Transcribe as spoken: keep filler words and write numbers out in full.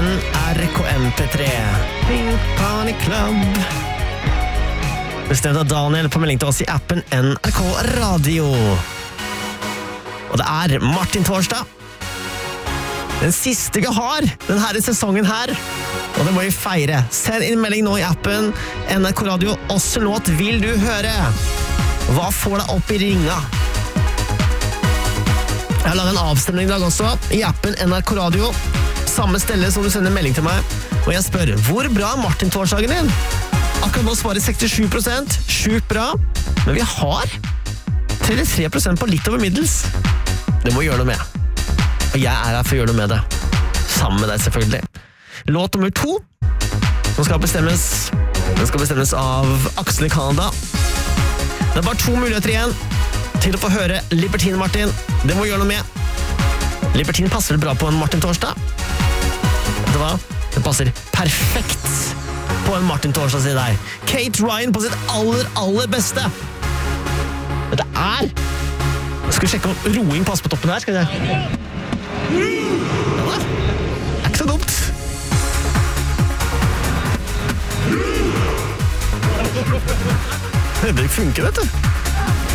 N R K M P tre. Pink Party Club. Bestemt av Daniel på melding til oss i appen N R K Radio. Og det er Martin Torsdag. Den siste vi har denne sesongen her. Og det må vi feire. Send inn melding nå i appen N R K Radio. Også låt vil du høre. Hva får deg opp i ringa? Jeg har laget en avstemning i dag også, i appen N R K Radio. Samme stelle som du sender melding til meg. Og jeg spør, hvor bra er Martin Torsdagen din? Akkurat nå svarer sekstisju prosent, sjukt bra. Men vi har trettitre prosent på litt over middels. Det må gjøre noe med. Og jeg er her for å gjøre noe med det. Sammen med deg selvfølgelig. Låt nummer to, som skal bestemmes, den skal bestemmes av Aksel i Canada. Det er bare to muligheter igjen til å få høre Libertine Martin. Det må gjøre noe med. Libertine passer vel bra på en Martin Torsdag? Vet du hva? Det passer perfekt på en Martin Torsdag, sier deg. Kate Ryan på sitt aller, aller beste. Det er... Skal vi sjekke om roing passer på toppen her, skal vi se. Ja da. Det er ikke så dumt. Det funker, vet du.